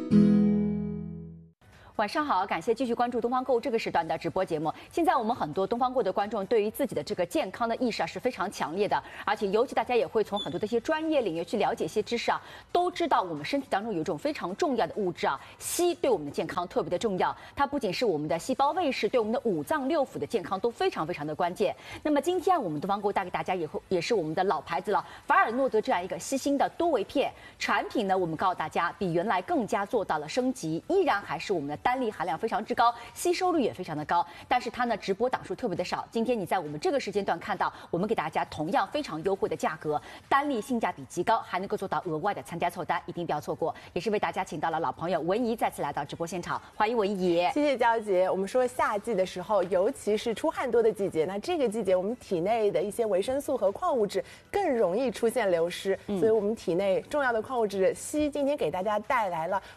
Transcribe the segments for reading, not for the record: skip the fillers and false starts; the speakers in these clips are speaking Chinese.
晚上好，感谢继续关注东方购这个时段的直播节目。现在我们很多东方购的观众对于自己的这个健康的意识是非常强烈的，而且尤其大家也会从很多的一些专业领域去了解一些知识都知道我们身体当中有一种非常重要的物质硒对我们的健康特别的重要。它不仅是我们的细胞卫士，对我们的五脏六腑的健康都非常的关键。那么今天我们东方购带给大家也是我们的老牌子了，法尔诺德这样一个硒锌的多维片产品呢，我们告诉大家比原来更加做到了升级，依然还是我们的单粒含量非常之高，吸收率也非常的高，但是它呢直播档数特别的少。今天你在我们这个时间段看到，我们给大家同样非常优惠的价格，单粒性价比极高，还能够做到额外的参加凑单，一定不要错过。也是为大家请到了老朋友文怡再次来到直播现场，欢迎文怡。 谢谢娇姐。我们说夏季的时候，尤其是出汗多的季节，那这个季节我们体内的一些维生素和矿物质更容易出现流失，所以我们体内重要的矿物质硒，今天给大家带来了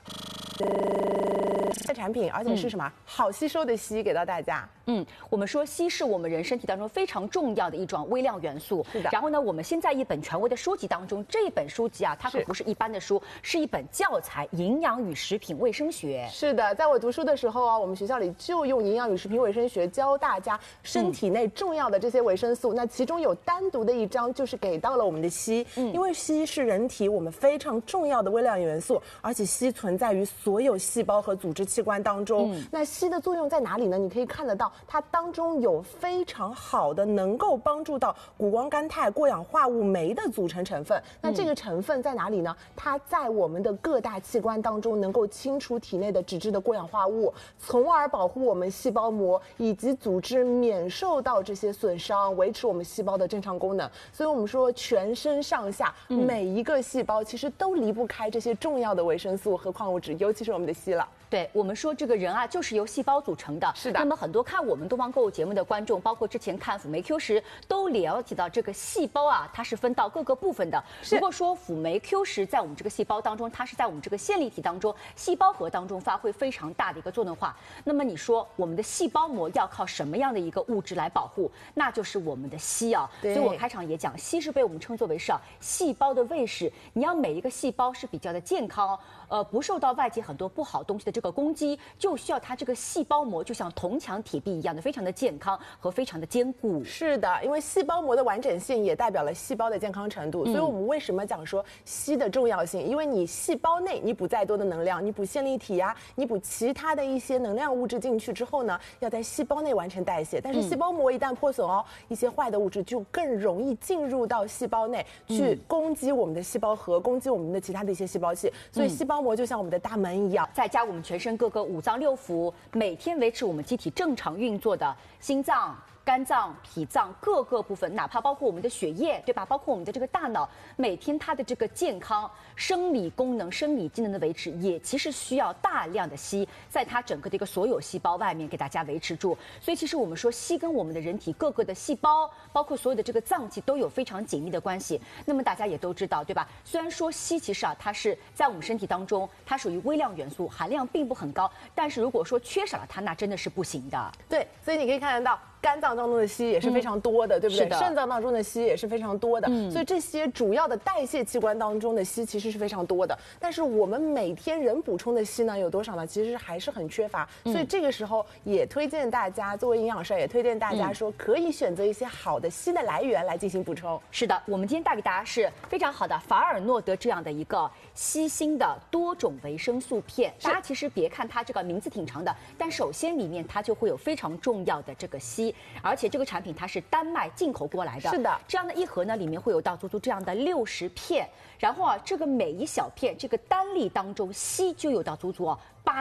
产品，而且是什么好吸收的硒给到大家。 我们说硒是我们人身体当中非常重要的一种微量元素。 是的。 然后呢，我们先在一本权威的书籍当中，这一本书籍它可不是一般的书，是一本教材《营养与食品卫生学》。 是的，在我读书的时候我们学校里就用营养与食品卫生学教大家身体内重要的这些维生素。那其中有单独的一章就是给到了我们的硒，因为硒是人体我们非常重要的微量元素，而且硒存在于所有细胞和组织器官当中。那硒的作用在哪里呢？你可以看得到，它当中有非常好的能够帮助到谷胱甘肽、过氧化物酶的组成成分。那这个成分在哪里呢？它在我们的各大器官当中能够清除体内的脂质的过氧化物，从而保护我们细胞膜以及组织免受到这些损伤，维持我们细胞的正常功能。所以我们说全身上下每一个细胞其实都离不开这些重要的维生素和矿物质，尤其是我们的硒了。 对，我们说这个人就是由细胞组成的。 是的。 那么很多看我们东方购节目的观众，包括之前看辅酶 Q 时，都了解到这个细胞它是分到各个部分的。如果说辅酶 Q 时在我们这个细胞当中，它是在我们这个线粒体当中、细胞核当中发挥非常大的一个作用化。那么你说我们的细胞膜要靠什么样的一个物质来保护？那就是我们的硒所以我开场也讲，硒是被我们称作为是细胞的卫士。你要每一个细胞是比较的健康，不受到外界很多不好东西的这个攻击，就需要它这个细胞膜就像铜墙铁壁一样的非常的健康和非常的坚固。 是的，因为细胞膜的完整性也代表了细胞的健康程度。所以我们为什么讲说硒的重要性？因为你细胞内你补再多的能量，你补线粒体你补其他的一些能量物质进去之后呢，要在细胞内完成代谢。但是细胞膜一旦破损一些坏的物质就更容易进入到细胞内去攻击我们的细胞核，攻击我们的其他的一些细胞器。所以细胞膜就像我们的大门一样， 再加我们全身各个五脏六腑，每天维持我们机体正常运作的心脏、肝脏、脾脏各个部分，哪怕包括我们的血液，对吧？包括我们的这个大脑，每天它的这个健康、生理功能、生理机能的维持，也其实需要大量的硒，在它整个的一个所有细胞外面给大家维持住。所以其实我们说硒跟我们的人体各个的细胞，包括所有的这个脏器都有非常紧密的关系。那么大家也都知道，对吧？虽然说硒其实它是在我们身体当中，它属于微量元素，含量并不很高，但是如果说缺少了它，那真的是不行的。 对，所以你可以看得到。肝脏当中的硒也是非常多的，对不对？肾脏当中的硒也是非常多的，所以这些主要的代谢器官当中的硒其实是非常多的。但是我们每天人补充的硒呢有多少呢？其实还是很缺乏。所以这个时候也推荐大家，作为营养师也推荐大家说，可以选择一些好的硒的来源来进行补充。 是的，我们今天带给大家是非常好的法尔诺德这样的一个硒锌的多种维生素片。大家其实别看它这个名字挺长的，但首先里面它就会有非常重要的这个硒，而且这个产品它是丹麦进口过来的。 是的， 这样的一盒呢，里面会有到足足这样的60片，然后这个每一小片这个单粒当中硒就有到足足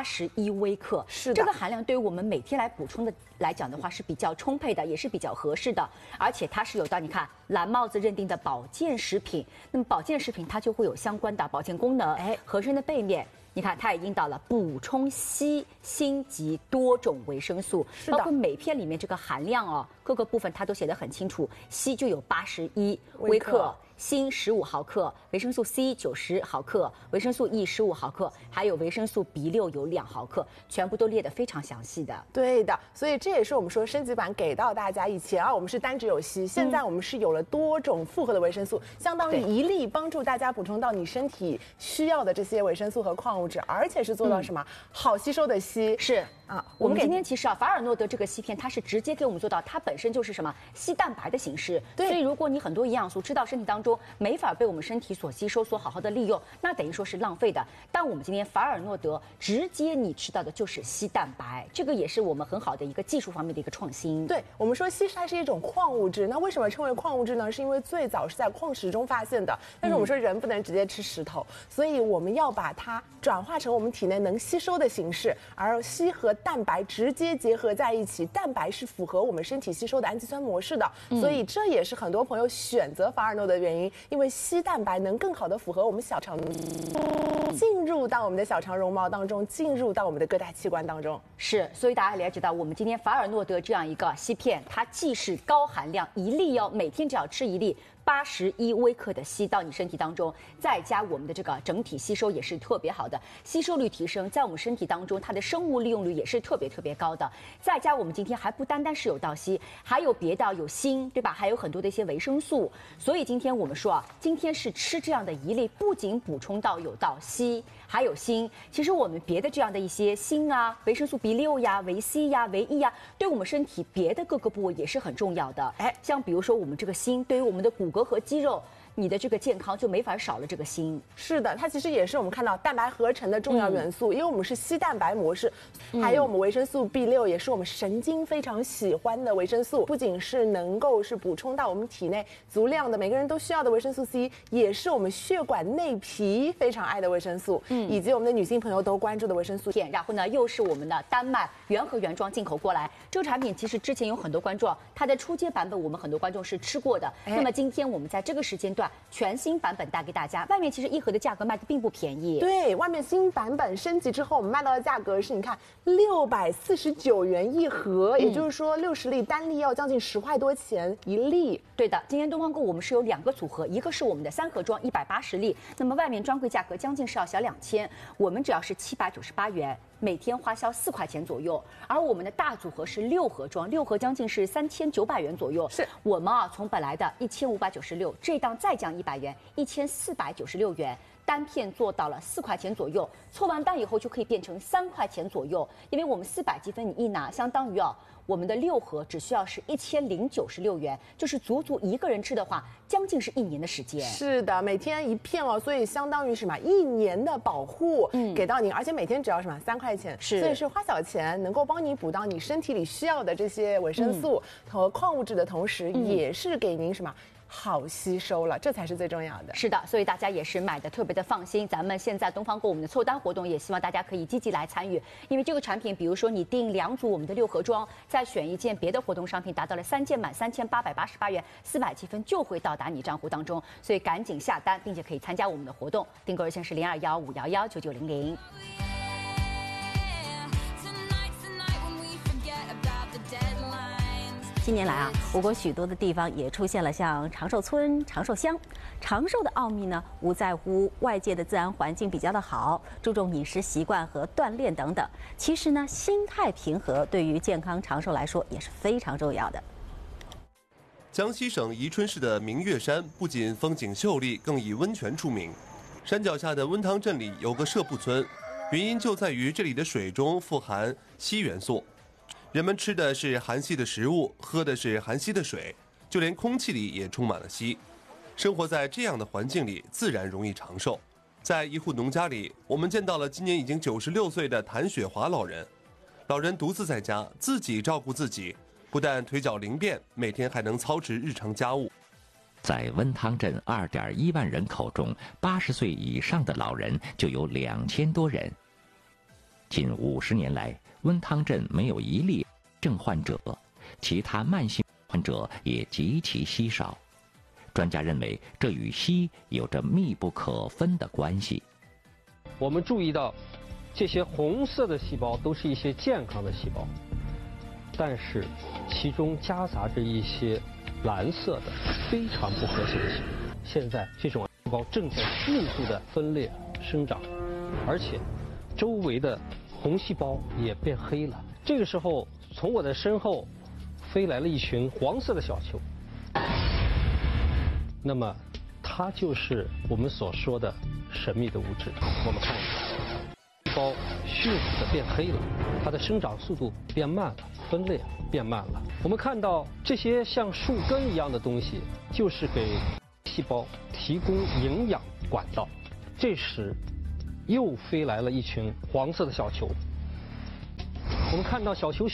81微克。 是的， 这个含量对于我们每天来补充的来讲的话是比较充沛的，也是比较合适的。而且它是有到你看蓝帽子认定的保健食品，那么保健食品它就会有相关的保健功能。盒身的背面你看，它也印到了补充硒、锌及多种维生素，包括每片里面这个含量各个部分它都写得很清楚。硒就有81微克， 锌15毫克，维生素 C 90毫克，维生素 E 15毫克，还有维生素 B6有2毫克，全部都列得非常详细的。 对的，所以这也是我们说升级版给到大家。以前我们是单只有硒，现在我们是有了多种复合的维生素，相当于一粒帮助大家补充到你身体需要的这些维生素和矿物质，而且是做到什么好吸收的硒。 是啊，我们今天其实法尔诺德这个硒片，它是直接给我们做到，它本身就是什么硒蛋白的形式。对，所以如果你很多营养素吃到身体当中没法被我们身体所吸收、所好好的利用，那等于说是浪费的。但我们今天法尔诺德直接你吃到的就是硒蛋白，这个也是我们很好的一个技术方面的一个创新。 对，我们说硒它是一种矿物质，那为什么称为矿物质呢？是因为最早是在矿石中发现的。但是我们说人不能直接吃石头，所以我们要把它转化成我们体内能吸收的形式，而硒和蛋白直接结合在一起，蛋白是符合我们身体吸收的氨基酸模式的，所以这也是很多朋友选择法尔诺的原因，因为硒蛋白能更好的符合我们小肠进入到我们的小肠绒毛当中，进入到我们的各大器官当中。 是，所以大家了解到，我们今天法尔诺德这样一个硒片，它既是高含量，一粒每天只要吃一粒。81微克的硒到你身体当中，再加我们的这个整体吸收也是特别好的，吸收率提升，在我们身体当中它的生物利用率也是特别高的。再加我们今天还不单单是有到硒，还有别的有锌，对吧？还有很多的一些维生素。所以今天我们说啊，今天是吃这样的一粒，不仅补充到有到硒，还有锌。其实我们别的这样的一些锌啊、维生素 B6呀、维 C 呀、维 E 呀，对我们身体别的各个部位也是很重要的。像比如说我们这个锌，对于我们的骨骼和肌肉，你的这个健康就没法少了这个锌。 是的，它其实也是我们看到蛋白合成的重要元素，因为我们是硒蛋白模式，还有我们维生素 B6也是我们神经非常喜欢的维生素，不仅是能够是补充到我们体内足量的每个人都需要的维生素 C， 也是我们血管内皮非常爱的维生素，以及我们的女性朋友都关注的维生素片。然后呢，又是我们的丹麦原盒原装进口过来，这个产品其实之前有很多观众，它的初阶版本我们很多观众是吃过的。那么今天我们在这个时间段全新版本带给大家，外面其实一盒的价格卖的并不便宜。 对，外面新版本升级之后，我们卖到的价格是你看649元一盒，也就是说60粒单粒要将近10块多钱一粒。 对的，今天东方购我们是有2个组合，一个是我们的3盒装180粒，那么外面专柜价格将近是要小2000，我们只要是798元。每天花销4块钱左右，而我们的大组合是6盒装，6盒将近是3900元左右。 是我们从本来的1596，这档再降100元，1496元。单片做到了4块钱左右，凑完单以后就可以变成3块钱左右，因为我们400积分你一拿，相当于我们的6盒只需要是1096元，就是足足一个人吃的话，将近是1年的时间。 是的，每天一片所以相当于什么1年的保护给到您，而且每天只要什么3块钱，所以是花小钱能够帮你补到你身体里需要的这些维生素和矿物质的同时，也是给您什么好吸收了，这才是最重要的。 是的，所以大家也是买的特别的放心。咱们现在东方购我们的凑单活动，也希望大家可以积极来参与，因为这个产品，比如说你订2组我们的6盒装，再选一件别的活动商品，达到了3件满3888元，400积分就会到达你账户当中，所以赶紧下单，并且可以参加我们的活动。订购热线是0215119900。 近年来我国许多的地方也出现了像长寿村、长寿乡。长寿的奥秘呢，无在乎外界的自然环境比较的好，注重饮食习惯和锻炼等等。其实呢，心态平和对于健康长寿来说也是非常重要的。 江西省宜春市的明月山不仅风景秀丽，更以温泉出名。山脚下的温汤镇里有个社铺村，原因就在于这里的水中富含硒元素。人们吃的是含硒的食物，喝的是含硒的水，就连空气里也充满了硒。生活在这样的环境里，自然容易长寿。在一户农家里，我们见到了今年已经96岁的谭雪华老人。老人独自在家，自己照顾自己，不但腿脚灵便，每天还能操持日常家务。 在温汤镇2.1万人口中，80岁以上的老人就有2000多人。近50年来，温汤镇没有一例症患者，其他慢性患者也极其稀少。专家认为，这与硒有着密不可分的关系。 我们注意到，这些红色的细胞都是一些健康的细胞，但是其中夹杂着一些蓝色的非常不和谐的细胞。 现在这种癌细胞正在迅速的分裂生长，而且周围的红细胞也变黑了。这个时候，从我的身后飞来了一群黄色的小球，那么它就是我们所说的神秘的物质。我们看一下，细胞迅速的变黑了，它的生长速度变慢了，分裂变慢了。我们看到这些像树根一样的东西，就是给细胞提供营养管道。这时，又飞来了一群黄色的小球。我们看到小球